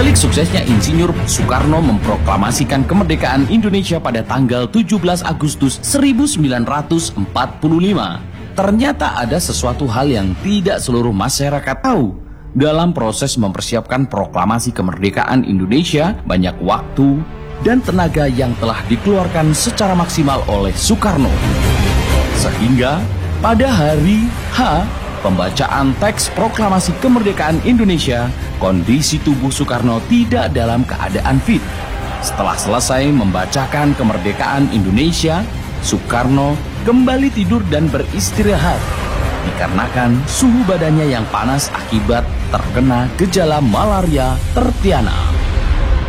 balik suksesnya Insinyur Soekarno memproklamasikan kemerdekaan Indonesia pada tanggal 17 Agustus 1945, ternyata ada sesuatu hal yang tidak seluruh masyarakat tahu. Dalam proses mempersiapkan proklamasi kemerdekaan Indonesia, banyak waktu dan tenaga yang telah dikeluarkan secara maksimal oleh Soekarno. Sehingga pada hari H pembacaan teks proklamasi kemerdekaan Indonesia, kondisi tubuh Soekarno tidak dalam keadaan fit. Setelah selesai membacakan kemerdekaan Indonesia, Soekarno kembali tidur dan beristirahat dikarenakan suhu badannya yang panas akibat terkena gejala malaria tertiana.